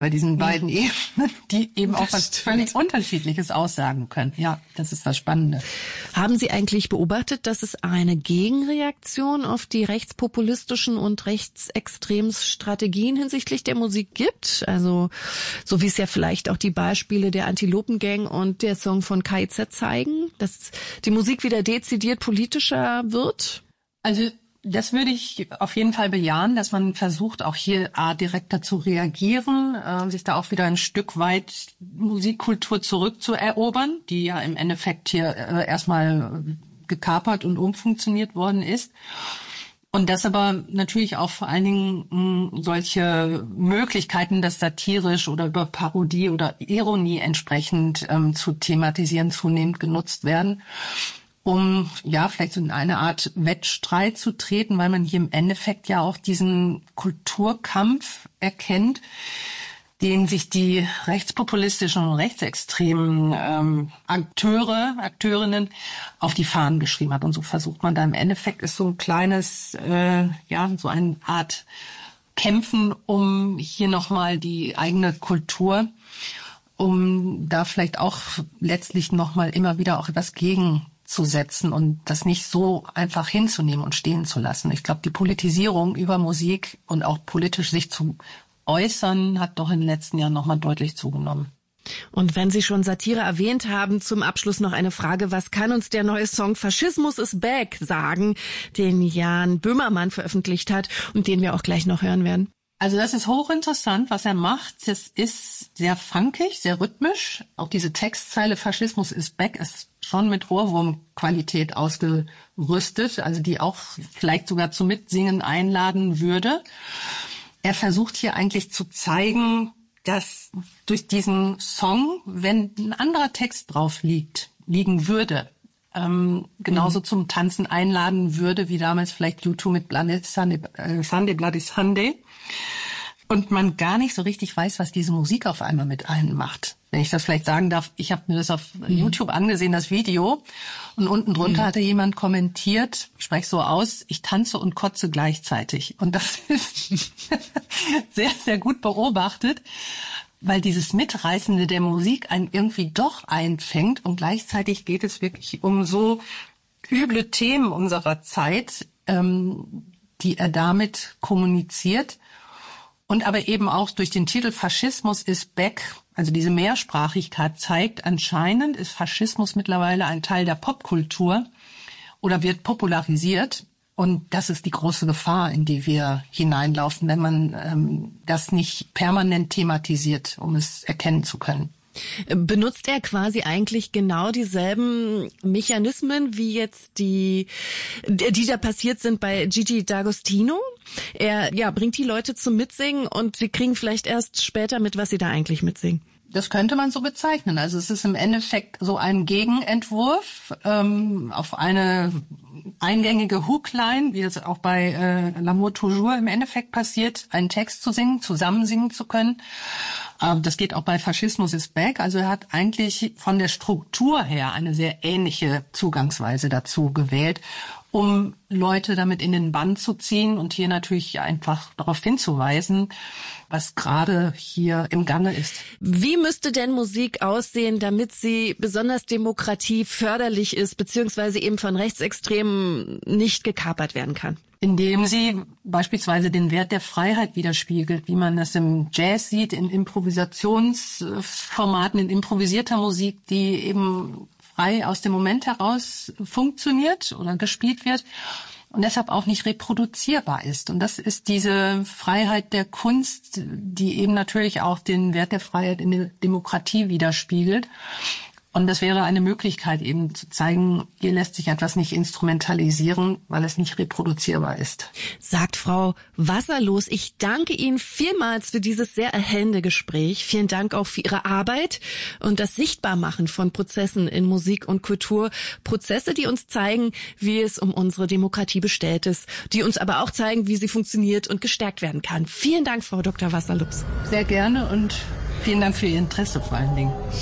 bei diesen beiden Ebenen, die eben auch was völlig Unterschiedliches aussagen können. Ja, das ist das Spannende. Haben Sie eigentlich beobachtet, dass es eine Gegenreaktion auf die rechtspopulistischen und rechtsextremen Strategien hinsichtlich der Musik gibt? Also so wie es ja vielleicht auch die Beispiele der Antilopengang und der Song von KIZ zeigen, dass die Musik wieder dezidiert politischer wird? Also das würde ich auf jeden Fall bejahen, dass man versucht, auch hier direkter zu reagieren, sich da auch wieder ein Stück weit Musikkultur zurückzuerobern, die ja im Endeffekt hier erstmal gekapert und umfunktioniert worden ist. Und das aber natürlich auch vor allen Dingen solche Möglichkeiten, das satirisch oder über Parodie oder Ironie entsprechend zu thematisieren, zunehmend genutzt werden, um ja vielleicht so in eine Art Wettstreit zu treten, weil man hier im Endeffekt ja auch diesen Kulturkampf erkennt, den sich die rechtspopulistischen und rechtsextremen Akteurinnen auf die Fahnen geschrieben hat. Und so versucht man da im Endeffekt ist so ein kleines, so eine Art Kämpfen um hier nochmal die eigene Kultur, um da vielleicht auch letztlich nochmal immer wieder auch etwas gegenzusetzen und das nicht so einfach hinzunehmen und stehen zu lassen. Ich glaube, die Politisierung über Musik und auch politisch sich zu äußern, hat doch in den letzten Jahren nochmal deutlich zugenommen. Und wenn Sie schon Satire erwähnt haben, zum Abschluss noch eine Frage. Was kann uns der neue Song Faschismus is Back sagen, den Jan Böhmermann veröffentlicht hat und den wir auch gleich noch hören werden? Also das ist hochinteressant, was er macht. Das ist sehr funkig, sehr rhythmisch. Auch diese Textzeile Faschismus is Back ist schon mit Ohrwurmqualität ausgerüstet, also die auch vielleicht sogar zum Mitsingen einladen würde. Er versucht hier eigentlich zu zeigen, dass durch diesen Song, wenn ein anderer Text drauf liegen würde, genauso zum Tanzen einladen würde, wie damals vielleicht U2 mit Sunday Bloody Sunday. Und man gar nicht so richtig weiß, was diese Musik auf einmal mit einem macht. Wenn ich das vielleicht sagen darf, ich habe mir das auf YouTube angesehen, das Video. Und unten drunter hatte jemand kommentiert, ich spreche so aus, ich tanze und kotze gleichzeitig. Und das ist sehr, sehr gut beobachtet, weil dieses Mitreißende der Musik einen irgendwie doch einfängt. Und gleichzeitig geht es wirklich um so üble Themen unserer Zeit, die er damit kommuniziert. Und aber eben auch durch den Titel Faschismus is Back, also diese Mehrsprachigkeit zeigt, anscheinend ist Faschismus mittlerweile ein Teil der Popkultur oder wird popularisiert. Und das ist die große Gefahr, in die wir hineinlaufen, wenn man das nicht permanent thematisiert, um es erkennen zu können. Benutzt er quasi eigentlich genau dieselben Mechanismen, wie jetzt die da passiert sind bei Gigi D'Agostino? Er bringt die Leute zum Mitsingen und sie kriegen vielleicht erst später mit, was sie da eigentlich mitsingen. Das könnte man so bezeichnen. Also es ist im Endeffekt so ein Gegenentwurf auf eine eingängige Hookline, wie das auch bei L'amour toujours im Endeffekt passiert, einen Text zu singen, zusammen singen zu können. Das geht auch bei Faschismus is Back. Also er hat eigentlich von der Struktur her eine sehr ähnliche Zugangsweise dazu gewählt, um Leute damit in den Bann zu ziehen und hier natürlich einfach darauf hinzuweisen, was gerade hier im Gange ist. Wie müsste denn Musik aussehen, damit sie besonders demokratieförderlich ist, beziehungsweise eben von Rechtsextremen nicht gekapert werden kann? Indem sie beispielsweise den Wert der Freiheit widerspiegelt, wie man das im Jazz sieht, in Improvisationsformaten, in improvisierter Musik, die eben frei aus dem Moment heraus funktioniert oder gespielt wird und deshalb auch nicht reproduzierbar ist. Und das ist diese Freiheit der Kunst, die eben natürlich auch den Wert der Freiheit in der Demokratie widerspiegelt. Und das wäre eine Möglichkeit eben zu zeigen, hier lässt sich etwas nicht instrumentalisieren, weil es nicht reproduzierbar ist. Sagt Frau Wasserlos, ich danke Ihnen vielmals für dieses sehr erhellende Gespräch. Vielen Dank auch für Ihre Arbeit und das Sichtbarmachen von Prozessen in Musik und Kultur. Prozesse, die uns zeigen, wie es um unsere Demokratie bestellt ist, die uns aber auch zeigen, wie sie funktioniert und gestärkt werden kann. Vielen Dank, Frau Dr. Wasserlos. Sehr gerne und vielen Dank für Ihr Interesse vor allen Dingen.